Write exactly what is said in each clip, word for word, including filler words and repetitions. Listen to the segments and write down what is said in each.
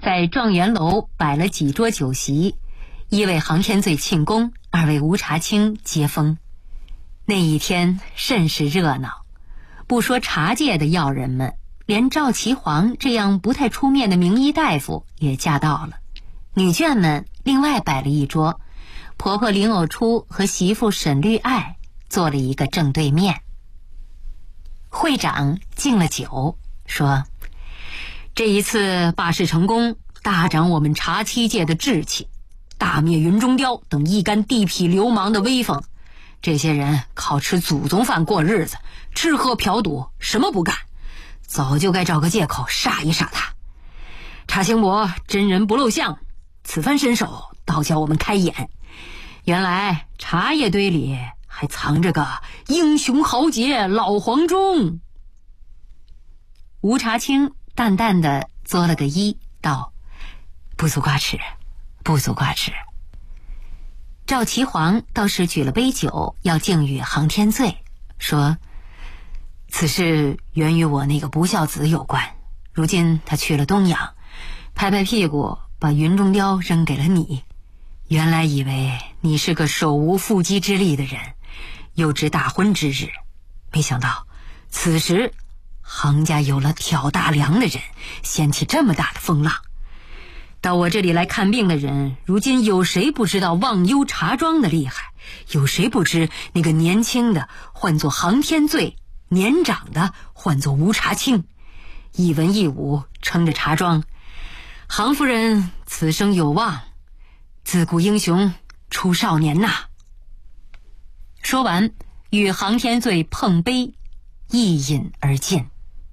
在状元楼摆了几桌酒席，一为杭天醉庆功，二为吴茶清接风。那一天甚是热闹，不说茶界的要人们，连赵齐黄这样不太出面的名医大夫也驾到了。女眷们另外摆了一桌，婆婆林藕初和媳妇沈绿爱坐了一个正对面。会长敬了酒，说：这一次罢市成功，大长我们茶七界的志气，大灭云中雕等一干地痞流氓的威风。这些人靠吃祖宗饭过日子，吃喝嫖赌什么不干，早就该找个借口杀一杀他。茶兴伯真人不露相，此番伸手倒叫我们开眼，原来茶叶堆里还藏着个英雄豪杰老黄忠。吴茶清淡淡的作了个揖，道：不足挂齿，不足挂齿。赵齐黄倒是举了杯酒要敬与杭天醉，说：此事源于我那个不孝子有关，如今他去了东阳，拍拍屁股把云中雕扔给了你。原来以为你是个手无缚鸡之力的人，又知大婚之日，没想到此时杭家有了挑大梁的人，掀起这么大的风浪。到我这里来看病的人，如今有谁不知道忘忧茶庄的厉害？有谁不知那个年轻的唤作杭天醉，年长的唤作吴茶清，一文一武撑着茶庄。杭夫人此生有望，自古英雄出少年呐。说完，与杭天醉碰杯，一饮而尽。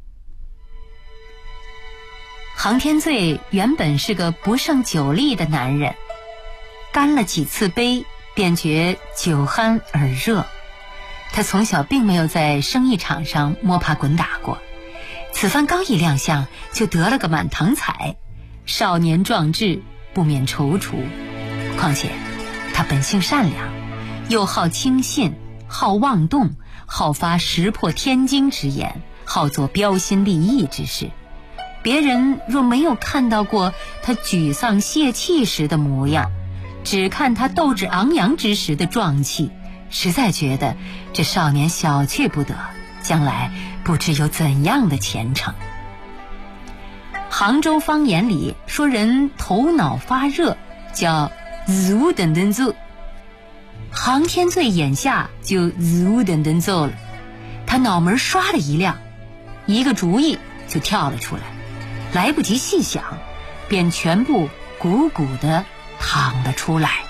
杭天醉原本是个不胜酒力的男人，干了几次杯便觉酒酣耳热。他从小并没有在生意场上摸爬滚打过，此番刚一亮相就得了个满堂彩，少年壮志不免踌躇。况且他本性善良，又好轻信，好妄动，好发石破天惊之言，好做标新立异之事。别人若没有看到过他沮丧泄气时的模样，只看他斗志昂扬之时的壮气，实在觉得这少年小觑不得，将来不知有怎样的前程。杭州方言里说人头脑发热叫日无等等做，杭天醉眼下就日无等等做了。他脑门唰的一亮，一个主意就跳了出来，来不及细想，便全部鼓鼓地淌了出来。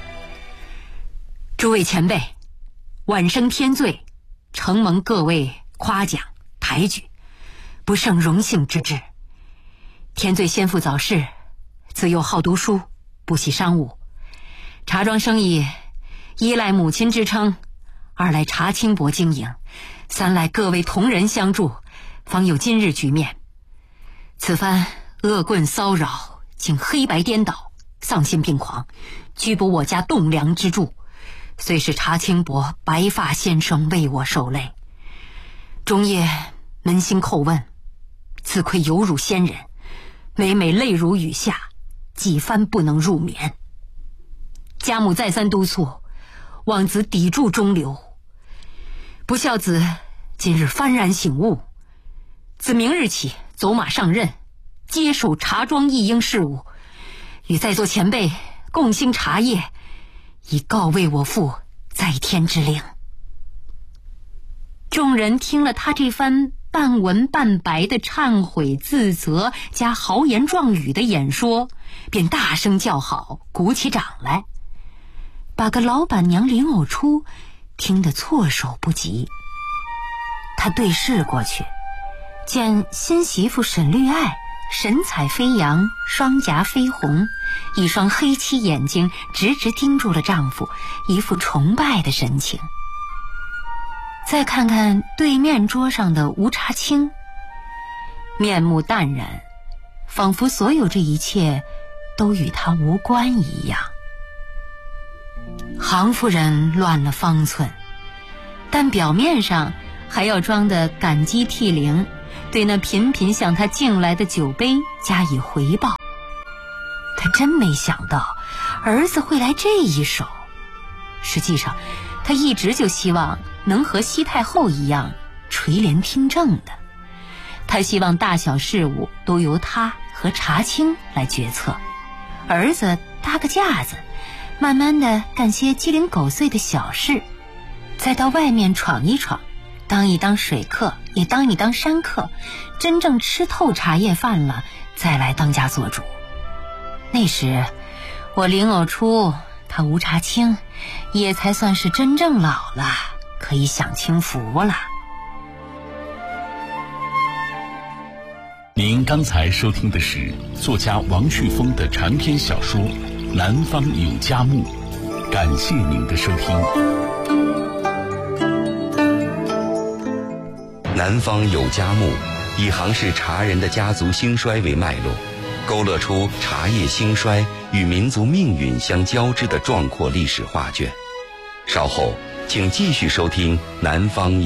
诸位前辈，晚生天醉，承蒙各位夸奖抬举，不胜荣幸之至。天醉先父早逝，自幼好读书，不喜商务，茶庄生意一赖母亲支撑，二赖茶清伯经营，三赖各位同仁相助，方有今日局面。此番恶棍骚扰，竟黑白颠倒，丧心病狂，拘捕我家栋梁之柱，虽是茶清伯白发先生为我受累，终夜扪心叩问，自愧有辱先人，每每泪如雨下，几番不能入眠。家母再三督促，望子抵住中流。不孝子今日幡然醒悟，自明日起走马上任，接手茶庄一应事务，与在座前辈共兴茶业，以告慰我父在天之灵。众人听了他这番半文半白的忏悔自责加豪言壮语的演说，便大声叫好，鼓起掌来，把个老板娘林藕初听得措手不及。他对视过去，见新媳妇沈绿爱神采飞扬，双颊绯红，一双黑漆眼睛直直盯住了丈夫，一副崇拜的神情。再看看对面桌上的吴茶清，面目淡然，仿佛所有这一切都与他无关一样。杭夫人乱了方寸，但表面上还要装得感激涕零，对那频频向他敬来的酒杯加以回报， 他真没想到儿子会来这一手。实际上他一直就希望能和西太后一样垂帘听政的。他希望大小事务都由他和茶清来决策，儿子搭个架子，慢慢的干些鸡零狗碎的小事，再到外面闯一闯，当一当水客，也当一当山客，真正吃透茶叶饭了，再来当家做主。那时我灵偶出，他吴茶清也才算是真正老了，可以享清福了。 您刚才收听的是作家王旭峰的长篇小说《南方有佳木》，感谢您的收听。 南方有佳木以杭氏茶人的家族兴衰为脉络，勾勒出茶叶兴衰与民族命运相交织的壮阔历史画卷。稍后请继续收听南方有